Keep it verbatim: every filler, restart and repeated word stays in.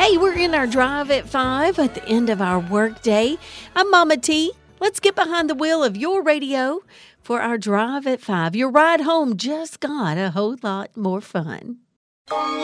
Hey, we're in our drive at five at the end of our workday. I'm Mama T. Let's get behind the wheel of your radio for our drive at five. Your ride home just got a whole lot more fun.